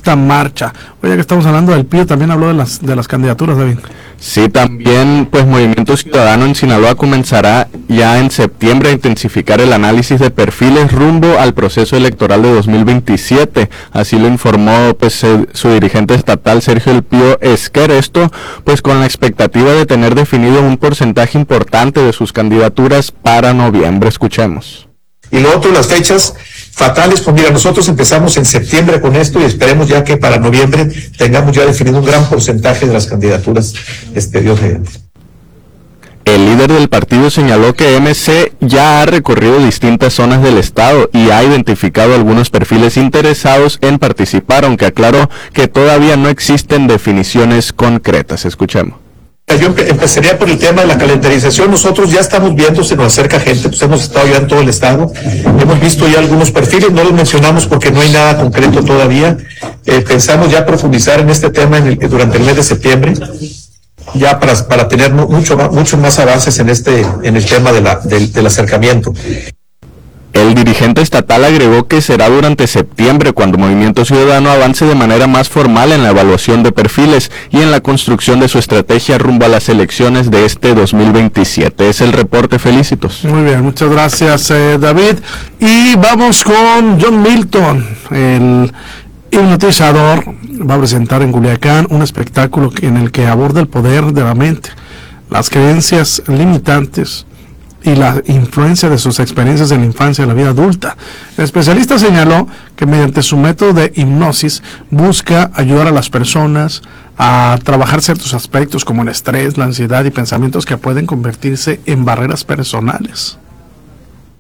esta marcha. Oye, que estamos hablando del PRI, también habló de las candidaturas, David. Sí, también pues Movimiento Ciudadano en Sinaloa comenzará ya en septiembre a intensificar el análisis de perfiles rumbo al proceso electoral de 2027. Así lo informó pues su dirigente estatal Sergio El Pío Esquer. Esto pues con la expectativa de tener definido un porcentaje importante de sus candidaturas para noviembre. Escuchemos. Y lo otro, las fechas fatales, pues mira, nosotros empezamos en septiembre con esto y esperemos ya que para noviembre tengamos ya definido un gran porcentaje de las candidaturas, Dios mediante. El líder del partido señaló que MC ya ha recorrido distintas zonas del estado y ha identificado algunos perfiles interesados en participar, aunque aclaró que todavía no existen definiciones concretas. Escuchemos. Yo empezaría por el tema de la calendarización. Nosotros ya estamos viendo, se nos acerca gente, pues hemos estado ya en todo el estado, hemos visto ya algunos perfiles, no los mencionamos porque no hay nada concreto todavía. Pensamos ya profundizar en este tema durante el mes de septiembre, ya para tener mucho más avances en el tema del acercamiento. El dirigente estatal agregó que será durante septiembre cuando Movimiento Ciudadano avance de manera más formal en la evaluación de perfiles y en la construcción de su estrategia rumbo a las elecciones de este 2027. Es el reporte, Felicitos. Muy bien, muchas gracias, David. Y vamos con John Milton, el hipnotizador. Va a presentar en Culiacán un espectáculo en el que aborda el poder de la mente, las creencias limitantes y la influencia de sus experiencias en la infancia y la vida adulta. El especialista señaló que mediante su método de hipnosis busca ayudar a las personas a trabajar ciertos aspectos como el estrés, la ansiedad y pensamientos que pueden convertirse en barreras personales.